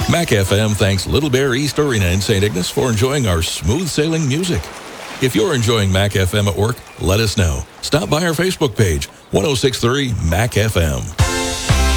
Mac FM thanks Little Bear East Arena in St. Ignace for enjoying our smooth sailing music. If you're enjoying Mac FM at work, let us know. Stop by our Facebook page, 1063 Mac FM.